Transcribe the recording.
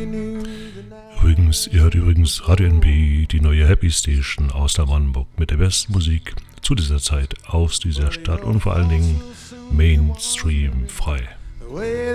Übrigens, ihr hört übrigens Radio NB, die neue Happy Station aus der Mannburg mit der besten Musik zu dieser Zeit aus dieser Stadt und vor allen Dingen Mainstream frei.